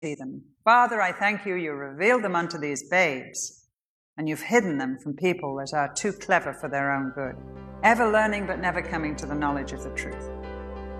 see them. Father, I thank you, you revealed them unto these babes, and you've hidden them from people that are too clever for their own good, ever learning but never coming to the knowledge of the truth.